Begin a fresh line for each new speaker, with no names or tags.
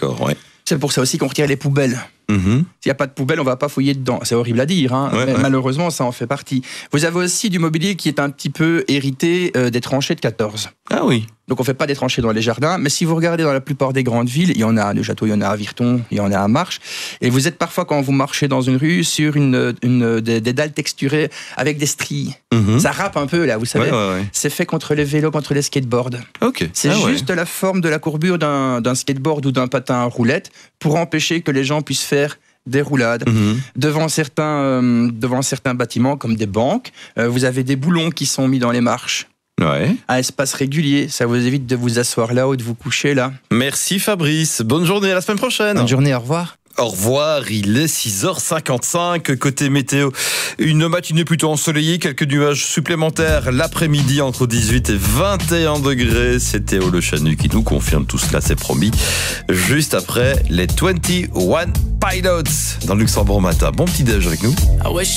D'accord, ouais.
C'est pour ça aussi qu'on retire les poubelles. S'il n'y a pas de poubelle, on ne va pas fouiller dedans. C'est horrible à dire, hein, mais malheureusement, ça en fait partie. Vous avez aussi du mobilier qui est un petit peu hérité des tranchées de 14.
Ah oui.
Donc on ne fait pas des tranchées dans les jardins, mais si vous regardez dans la plupart des grandes villes, il y en a à Neuchâtel, il y en a à Virton, il y en a à Marche, et vous êtes parfois, quand vous marchez dans une rue, sur des dalles texturées avec des stries. Ça râpe un peu là, vous savez. C'est fait contre les vélos, contre les skateboards.
Okay.
C'est juste la forme de la courbure d'un skateboard ou d'un patin à roulettes pour empêcher que les gens puissent faire des roulades. Devant certains bâtiments comme des banques, vous avez des boulons qui sont mis dans les marches. À espace régulier, ça vous évite de vous asseoir là ou de vous coucher là.
Merci Fabrice, bonne journée, à la semaine prochaine.
Bonne journée, au revoir.
Au revoir, il est 6h55, côté météo, une matinée plutôt ensoleillée, quelques nuages supplémentaires l'après-midi entre 18 et 21 degrés. C'est Théo Le Chanu qui nous confirme tout cela, c'est promis. Juste après les 21 Pilots dans Luxembourg Matin. Bon petit déj avec nous.